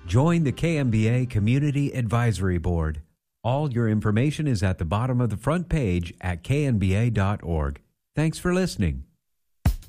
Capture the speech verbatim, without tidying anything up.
Join the K M B A Community Advisory Board. All your information is at the bottom of the front page at k n b a dot org. Thanks for listening.